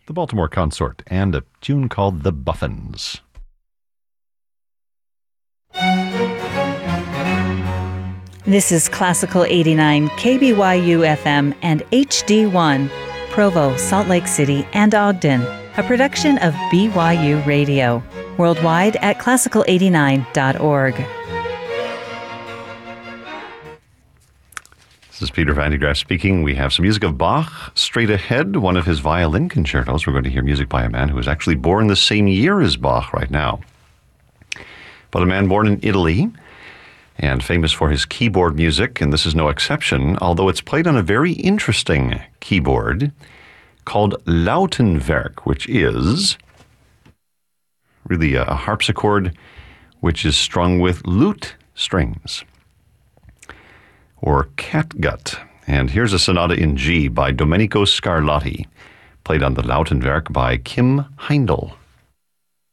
the Baltimore Consort, and a tune called The Buffins. This is Classical 89, KBYU FM and HD1, Provo, Salt Lake City, and Ogden, a production of BYU Radio, worldwide at classical89.org. This is Peter Van de Graaff speaking. We have some music of Bach straight ahead, one of his violin concertos. We're going to hear music by a man who was actually born the same year as Bach right now. But a man born in Italy and famous for his keyboard music, and this is no exception, although it's played on a very interesting keyboard called Lautenwerk, which is really a harpsichord which is strung with lute strings, or catgut. And here's a sonata in G by Domenico Scarlatti, played on the Lautenwerk by Kim Heindel.